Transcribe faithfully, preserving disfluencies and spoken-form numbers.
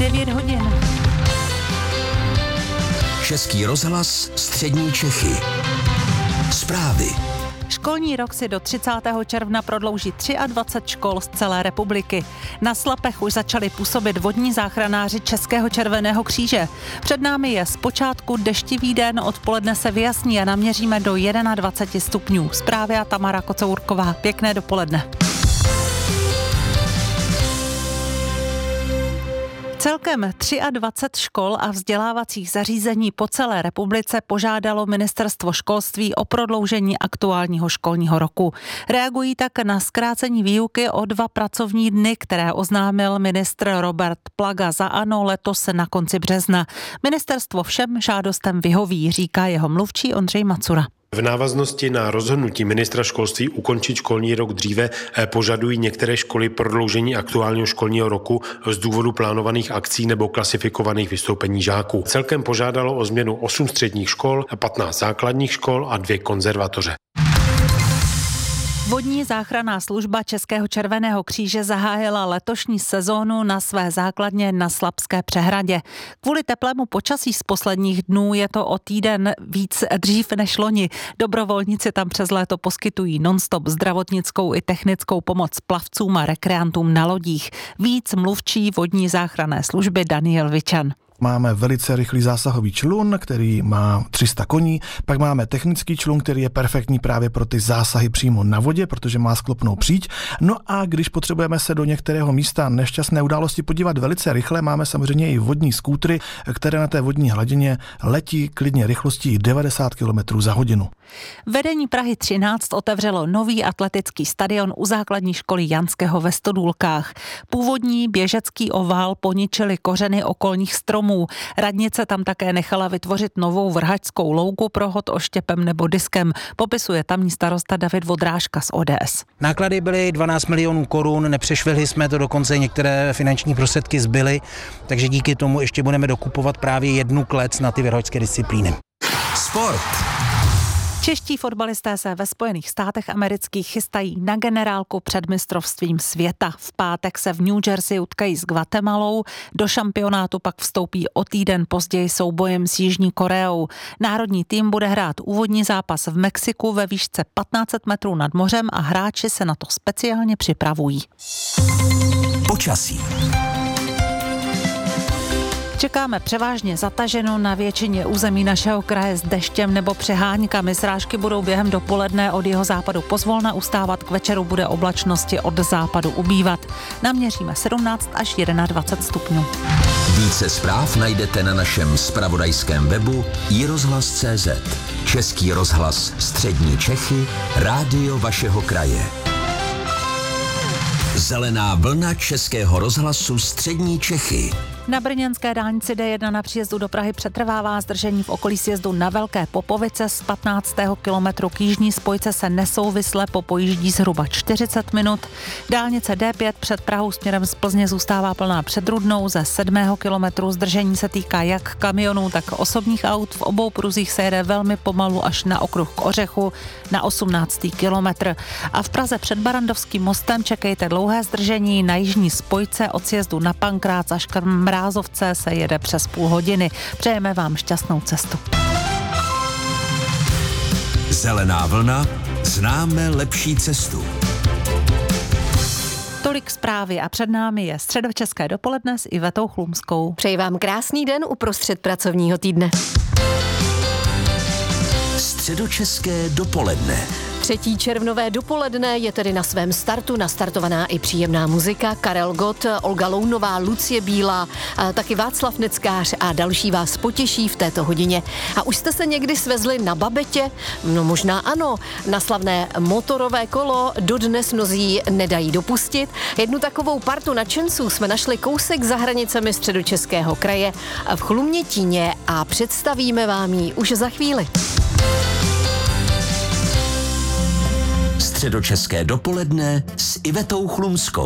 devět hodin. Český rozhlas Střední Čechy. Zprávy. Školní rok si do třicátého června prodlouží dvacet tři škol z celé republiky. Na Slapech už začali působit vodní záchranáři Českého červeného kříže. Před námi je zpočátku deštivý den, odpoledne se vyjasní a naměříme do dvacet jedna stupňů. Zprávy a Tamara Kocourková. Pěkné dopoledne. Celkem dvacet tři škol a vzdělávacích zařízení po celé republice požádalo Ministerstvo školství o prodloužení aktuálního školního roku. Reagují tak na zkrácení výuky o dva pracovní dny, které oznámil ministr Robert Plaga za ANO letos na konci března. Ministerstvo všem žádostem vyhoví, říká jeho mluvčí Ondřej Macura. V návaznosti na rozhodnutí ministra školství ukončit školní rok dříve požadují některé školy prodloužení aktuálního školního roku z důvodu plánovaných akcí nebo klasifikovaných vystoupení žáků. Celkem požádalo o změnu osm středních škol, patnáct základních škol a dvě konzervatoře. Vodní záchranná služba Českého červeného kříže zahájila letošní sezónu na své základně na Slapské přehradě. Kvůli teplému počasí z posledních dnů je to o týden víc dřív než loni. Dobrovolníci tam přes léto poskytují non-stop zdravotnickou i technickou pomoc plavcům a rekreantům na lodích. Víc mluvčí vodní záchranné služby Daniel Vičan. Máme velice rychlý zásahový člun, který má tři sta koní, pak máme technický člun, který je perfektní právě pro ty zásahy přímo na vodě, protože má sklopnou příď. No a když potřebujeme se do některého místa nešťastné události podívat velice rychle, máme samozřejmě i vodní skútry, které na té vodní hladině letí klidně rychlostí devadesát kilometrů za hodinu. Vedení Prahy třináct otevřelo nový atletický stadion u základní školy Janského ve Stodůlkách. Původní běžecký ovál poničili kořeny okolních stromů. Radnice tam také nechala vytvořit novou vrhačskou louku pro hod oštěpem nebo diskem. Popisuje tamní starosta David Vodrážka z O D S. Náklady byly dvanáct milionů korun, nepřešvihli jsme to, dokonce některé finanční prostředky zbyly, takže díky tomu ještě budeme dokupovat právě jednu klec na ty vrhačské disciplíny. Sport. Čeští fotbalisté se ve Spojených státech amerických chystají na generálku před mistrovstvím světa. V pátek se v New Jersey utkají s Guatemalou, do šampionátu pak vstoupí o týden později soubojem s Jižní Koreou. Národní tým bude hrát úvodní zápas v Mexiku ve výšce patnáct set metrů nad mořem a hráči se na to speciálně připravují. Počasí. Čekáme převážně zataženo na většině území našeho kraje s deštěm nebo přeháňkami. Srážky budou během dopoledne od jeho západu pozvolna ustávat, k večeru bude oblačnosti od západu ubývat. Naměříme sedmnáct až dvacet jedna stupňů. Více zpráv najdete na našem zpravodajském webu i rozhlas tečka cé zet. Český rozhlas Střední Čechy, rádio vašeho kraje. Zelená vlna Českého rozhlasu Střední Čechy. Na brněnské dálnici D jedna na příjezdu do Prahy přetrvává zdržení v okolí sjezdu na Velké Popovice. Z patnáctého kilometru k jižní spojce se nesouvisle popojíždí zhruba čtyřicet minut. Dálnice D pět před Prahou směrem z Plzně zůstává plná před Rudnou. Ze sedmého kilometru zdržení se týká jak kamionů, tak osobních aut. V obou pruzích se jede velmi pomalu až na okruh k Ořechu na osmnáctý kilometr. A v Praze před Barandovským mostem čekejte dlouhé zdržení. Na jižní spojce od sjezdu na Pankrác až k Mrázovce se jede přes půl hodiny. Přejeme vám šťastnou cestu. Zelená vlna, známe lepší cestu. Tolik zprávy a před námi je středočeské dopoledne s Ivetou Chlumskou. Přeji vám krásný den uprostřed pracovního týdne. Středočeské dopoledne. Třetí červnové dopoledne je tedy na svém startu nastartovaná i příjemná muzika. Karel Gott, Olga Lounová, Lucie Bílá, taky Václav Neckář a další vás potěší v této hodině. A už jste se někdy svezli na babetě? No možná ano. Na slavné motorové kolo dodnes mnozí nedají dopustit. Jednu takovou partu nadšenců jsme našli kousek za hranicemi Středočeského kraje v Chlumětíně a představíme vám ji už za chvíli. Středočeské dopoledne s Ivetou Chlumskou.